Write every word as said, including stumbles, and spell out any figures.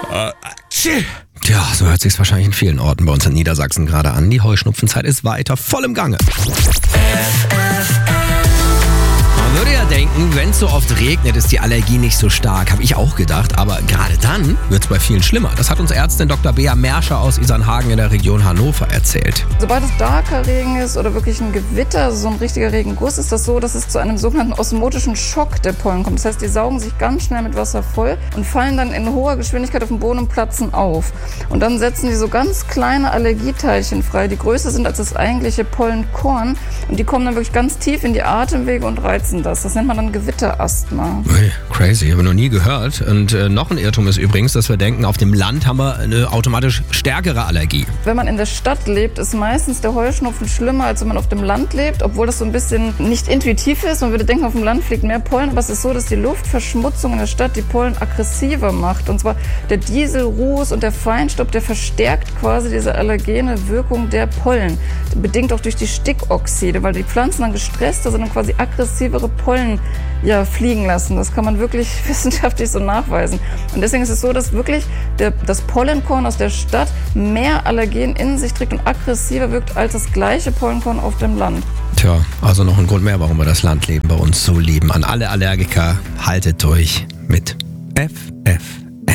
Äh, Tja, so hört sich's wahrscheinlich in vielen Orten bei uns in Niedersachsen gerade an. Die Heuschnupfenzeit ist weiter voll im Gange. Man würde ja denken, wenn es so oft regnet, ist die Allergie nicht so stark. Habe ich auch gedacht. Aber gerade dann wird es bei vielen schlimmer. Das hat uns Ärztin Doktor Bea Merscher aus Isernhagen in der Region Hannover erzählt. Sobald es starker Regen ist oder wirklich ein Gewitter, so ein richtiger Regenguss, ist das so, dass es zu einem sogenannten osmotischen Schock der Pollen kommt. Das heißt, die saugen sich ganz schnell mit Wasser voll und fallen dann in hoher Geschwindigkeit auf den Boden und platzen auf. Und dann setzen die so ganz kleine Allergieteilchen frei, die größer sind als das eigentliche Pollenkorn. Und die kommen dann wirklich ganz tief in die Atemwege und reizen das. Das nennt man dann Gewitterasthma. Ui, crazy, habe ich noch nie gehört. Und äh, noch ein Irrtum ist übrigens, dass wir denken, auf dem Land haben wir eine automatisch stärkere Allergie. Wenn man in der Stadt lebt, ist meistens der Heuschnupfen schlimmer, als wenn man auf dem Land lebt, obwohl das so ein bisschen nicht intuitiv ist. Man würde denken, auf dem Land fliegt mehr Pollen, aber es ist so, dass die Luftverschmutzung in der Stadt die Pollen aggressiver macht. Und zwar der Dieselruß und der Feinstaub, der verstärkt quasi diese allergene Wirkung der Pollen. Bedingt auch durch die Stickoxide, weil die Pflanzen dann gestresster sind und quasi aggressivere Pollen ja, fliegen lassen. Das kann man wirklich wissenschaftlich so nachweisen. Und deswegen ist es so, dass wirklich der, das Pollenkorn aus der Stadt mehr Allergen in sich trägt und aggressiver wirkt als das gleiche Pollenkorn auf dem Land. Tja, also noch ein Grund mehr, warum wir das Landleben bei uns so lieben. An alle Allergiker, haltet durch mit F F